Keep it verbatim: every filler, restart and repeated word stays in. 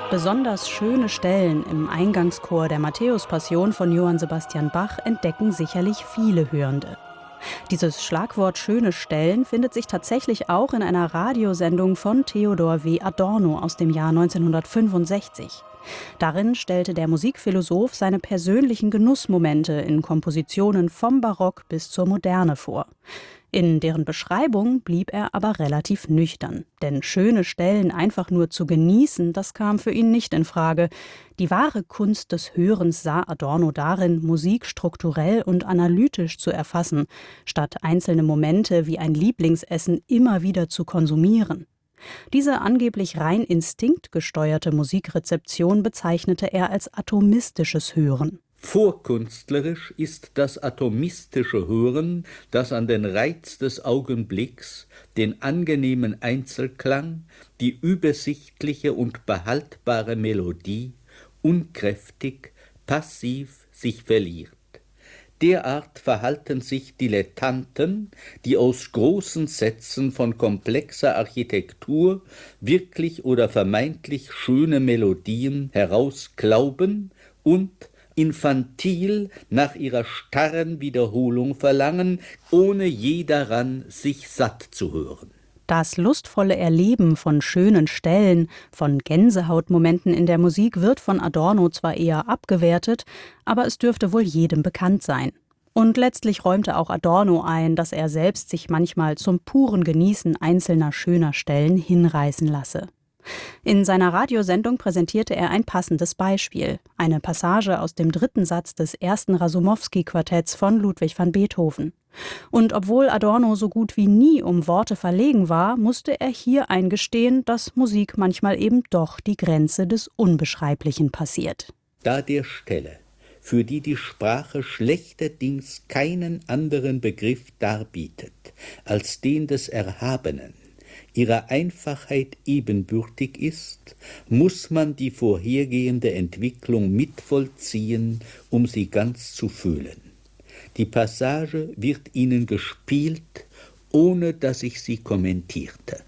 Besonders schöne Stellen im Eingangschor der Matthäus-Passion von Johann Sebastian Bach entdecken sicherlich viele Hörende. Dieses Schlagwort schöne Stellen findet sich tatsächlich auch in einer Radiosendung von Theodor W. Adorno aus dem Jahr neunzehnhundertfünfundsechzig. Darin stellte der Musikphilosoph seine persönlichen Genussmomente in Kompositionen vom Barock bis zur Moderne vor. In deren Beschreibung blieb er aber relativ nüchtern. Denn schöne Stellen einfach nur zu genießen, das kam für ihn nicht in Frage. Die wahre Kunst des Hörens sah Adorno darin, Musik strukturell und analytisch zu erfassen, statt einzelne Momente wie ein Lieblingsessen immer wieder zu konsumieren. Diese angeblich rein instinktgesteuerte Musikrezeption bezeichnete er als atomistisches Hören. Vorkünstlerisch ist das atomistische Hören, das an den Reiz des Augenblicks, den angenehmen Einzelklang, die übersichtliche und behaltbare Melodie unkräftig, passiv sich verliert. Derart verhalten sich Dilettanten, die aus großen Sätzen von komplexer Architektur wirklich oder vermeintlich schöne Melodien herausglauben und infantil nach ihrer starren Wiederholung verlangen, ohne je daran sich satt zu hören. Das lustvolle Erleben von schönen Stellen, von Gänsehautmomenten in der Musik wird von Adorno zwar eher abgewertet, aber es dürfte wohl jedem bekannt sein. Und letztlich räumte auch Adorno ein, dass er selbst sich manchmal zum puren Genießen einzelner schöner Stellen hinreißen lasse. In seiner Radiosendung präsentierte er ein passendes Beispiel, eine Passage aus dem dritten Satz des ersten Rasumowski-Quartetts von Ludwig van Beethoven. Und obwohl Adorno so gut wie nie um Worte verlegen war, musste er hier eingestehen, dass Musik manchmal eben doch die Grenze des Unbeschreiblichen passiert. Da der Stelle, für die die Sprache schlechterdings keinen anderen Begriff darbietet als den des Erhabenen, ihrer Einfachheit ebenbürtig ist, muss man die vorhergehende Entwicklung mitvollziehen, um sie ganz zu fühlen. Die Passage wird ihnen gespielt, ohne dass ich sie kommentierte.